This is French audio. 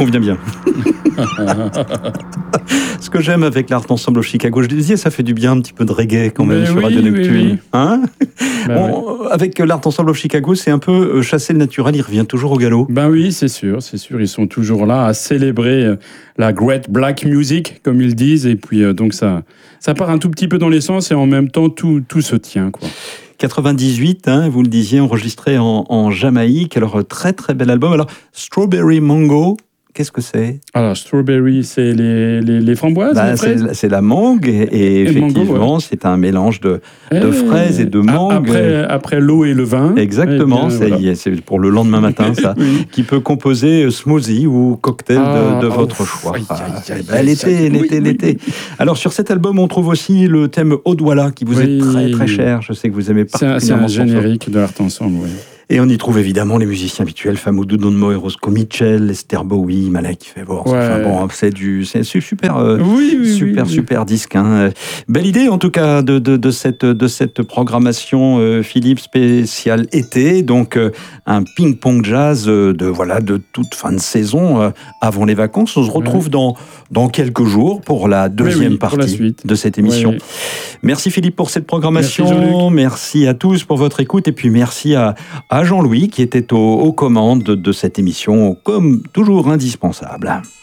convient bien. Ce que j'aime avec l'Art Ensemble of Chicago, je le disais, ça fait du bien un petit peu de reggae quand même sur Radio Neptune. Hein avec l'Art Ensemble of Chicago, c'est un peu chasser le naturel, il revient toujours au galop. Ben oui, c'est sûr, ils sont toujours là à célébrer la great black music, comme ils disent, et puis donc ça part un tout petit peu dans l'essence et en même temps tout se tient, quoi. 98, vous le disiez, enregistré en Jamaïque. Alors, très très bel album. Alors, Strawberry Mango, qu'est-ce que c'est ? Alors, Strawberry, c'est les framboises, les fraises ? C'est la mangue, et effectivement, mango, ouais. C'est un mélange de fraises et de mangue. Après l'eau et le vin. Exactement, c'est pour le lendemain matin, ça, oui. Qui peut composer smoothie ou cocktail de votre choix. L'été. Alors, sur cet album, on trouve aussi le thème Odwalla, qui vous est très très cher. Je sais que vous aimez particulièrement. C'est un générique de l'Art Ensemble, oui. Et on y trouve évidemment les musiciens habituels, Famoudou Donmo et Roscoe Mitchell, Esther Bowie, Malek Favors. Ouais. Enfin bon, c'est super, super disque. Belle idée en tout cas de cette programmation, Philippe, spéciale été. Donc un ping-pong jazz de toute fin de saison avant les vacances. On se retrouve dans quelques jours pour la deuxième partie de cette émission. Oui. Merci Philippe pour cette programmation. Merci à tous pour votre écoute et puis merci à Jean-Louis qui était aux commandes de cette émission, comme toujours indispensable.